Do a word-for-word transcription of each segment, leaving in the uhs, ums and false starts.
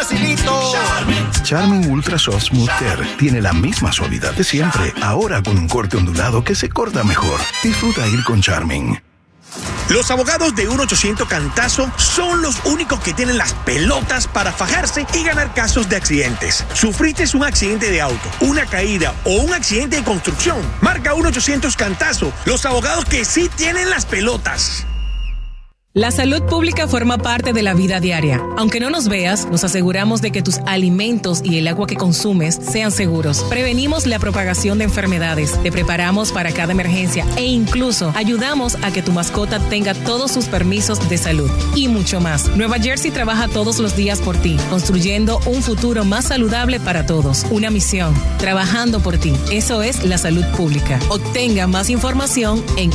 facilito. Charmin. Charmin Ultra Soft Smooth Care tiene la misma suavidad de siempre, ahora con un corte ondulado que se corta mejor. Disfruta ir con Charmin. Los abogados de uno ochocientos Cantazo son los únicos que tienen las pelotas para fajarse y ganar casos de accidentes. ¿Sufriste un accidente de auto, una caída o un accidente de construcción? Marca uno ochocientos Cantazo, los abogados que sí tienen las pelotas. La salud pública forma parte de la vida diaria. Aunque no nos veas, nos aseguramos de que tus alimentos y el agua que consumes sean seguros. Prevenimos la propagación de enfermedades, te preparamos para cada emergencia e incluso ayudamos a que tu mascota tenga todos sus permisos de salud y mucho más. Nueva Jersey trabaja todos los días por ti, construyendo un futuro más saludable para todos. Una misión, trabajando por ti. Eso es la salud pública. Obtenga más información en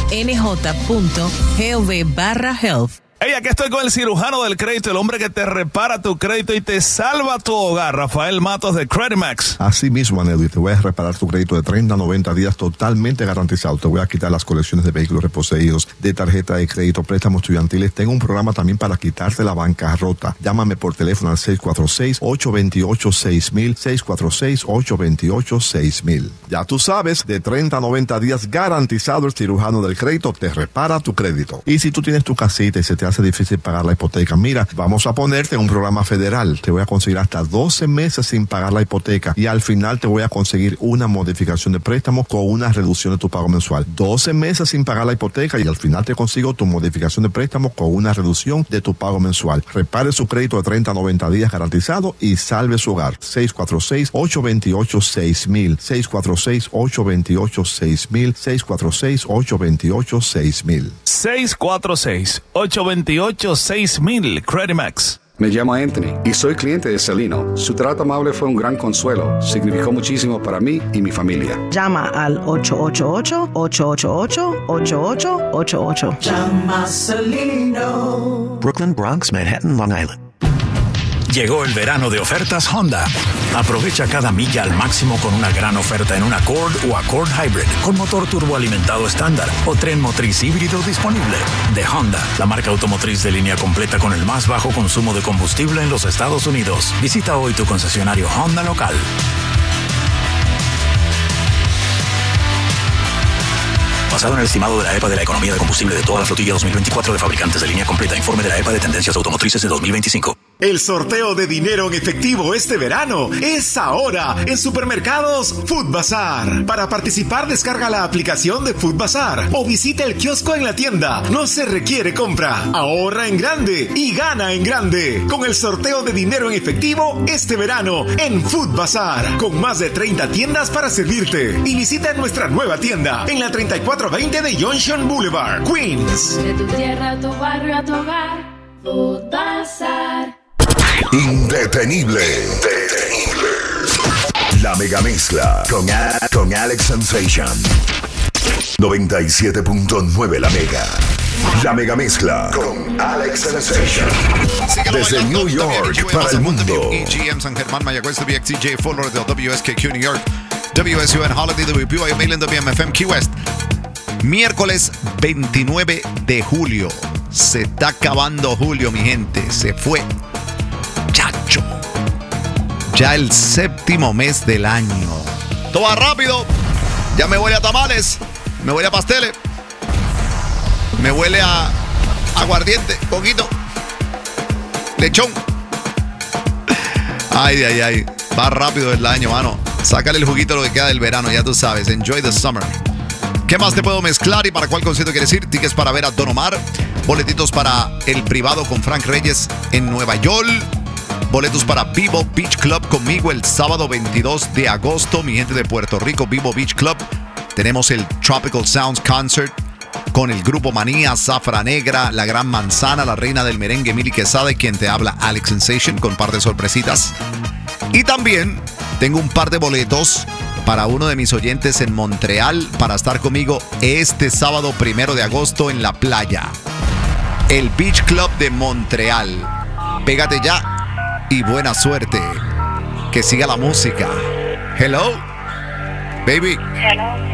nj.gov barra health. Hey, aquí estoy con el cirujano del crédito, el hombre que te repara tu crédito y te salva tu hogar, Rafael Matos de CreditMax. Así mismo, Anelli, te voy a reparar tu crédito de treinta a noventa días totalmente garantizado. Te voy a quitar las colecciones de vehículos reposeídos, de tarjeta de crédito, préstamos estudiantiles. Tengo un programa también para quitarte la bancarrota. Llámame por teléfono al seis cuatro seis, ocho dos ocho, seis mil, seis cuatro seis, ocho dos ocho, seis mil. Ya tú sabes, de treinta a noventa días garantizado, el cirujano del crédito te repara tu crédito. Y si tú tienes tu casita y se te hace difícil pagar la hipoteca, mira, vamos a ponerte en un programa federal. Te voy a conseguir hasta doce meses sin pagar la hipoteca y al final te voy a conseguir una modificación de préstamo con una reducción de tu pago mensual. doce meses sin pagar la hipoteca y al final te consigo tu modificación de préstamo con una reducción de tu pago mensual. Repare su crédito de treinta a noventa días garantizado y salve su hogar. seis cuatro seis, ocho dos ocho, seis mil, seis cuatro seis, ocho dos ocho, seis mil, seis cuatro seis, ocho dos ocho, seis mil. seis cuatro seis, ocho dos ocho, seis mil. CreditMax. Me llamo Anthony y soy cliente de Celino. Su trato amable fue un gran consuelo. Significó muchísimo para mí y mi familia. Llama al ocho ocho ocho, ocho ocho ocho, ocho ocho ocho ocho. Llama Celino. Brooklyn, Bronx, Manhattan, Long Island. Llegó el verano de ofertas Honda. Aprovecha cada milla al máximo con una gran oferta en un Accord o Accord Hybrid con motor turboalimentado estándar o tren motriz híbrido disponible. De Honda, la marca automotriz de línea completa con el más bajo consumo de combustible en los Estados Unidos. Visita hoy tu concesionario Honda local. Basado en el estimado de la E P A de la economía de combustible de toda la flotilla dos mil veinticuatro de fabricantes de línea completa. Informe de la E P A de tendencias automotrices de dos mil veinticinco. El sorteo de dinero en efectivo este verano es ahora en Supermercados Food Bazar. Para participar, descarga la aplicación de Food Bazar o visita el kiosco en la tienda. No se requiere compra. Ahorra en grande y gana en grande con el sorteo de dinero en efectivo este verano en Food Bazar. Con más de treinta tiendas para servirte. Y visita nuestra nueva tienda en la treinta y cuatro veinte de Junction Boulevard, Queens. De tu tierra a tu barrio a tu hogar, Food Bazar. Indetenible. Indetenible. La mega mezcla con, a, con Alex Sensation. noventa y siete punto nueve La Mega. La mega mezcla con Alex Sensation. Desde New York para el mundo. W E G M San Germán, Mayagüez, W X J Fuller del W S K Q New York, W S U N Holiday, W P Y Mainland, W M F M Key West. Miércoles veintinueve de julio. Se está acabando julio, mi gente. Se fue. Chacho. Ya el séptimo mes del año. Todo va rápido. Ya me huele a tamales. Me huele a pasteles. Me huele a aguardiente. Poquito. Lechón. Ay, ay, ay. Va rápido el año, mano. Sácale el juguito lo que queda del verano. Ya tú sabes. Enjoy the summer. ¿Qué más te puedo mezclar y para cuál concierto quieres ir? Tickets para ver a Don Omar. Boletitos para el privado con Frank Reyes en Nueva York. Boletos para Vivo Beach Club conmigo el sábado veintidós de agosto. Mi gente de Puerto Rico, Vivo Beach Club. Tenemos el Tropical Sounds Concert con el grupo Manía, Zafra Negra, La Gran Manzana, la reina del merengue Mili Quesada y quien te habla Alex Sensation con un par de sorpresitas. Y también tengo un par de boletos para uno de mis oyentes en Montreal para estar conmigo este sábado primero de agosto en la playa. El Beach Club de Montreal. Pégate ya y buena suerte. Que siga la música. Hello, baby. Hello.